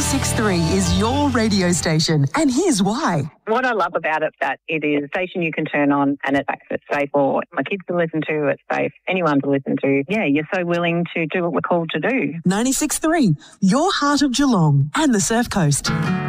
96.3 is your radio station, and here's why. What I love about it is that it is a station you can turn on and it's safe for my kids to listen to, it's safe for anyone to listen to. Yeah, you're so willing to do what we're called to do. 96.3, your heart of Geelong and the Surf Coast.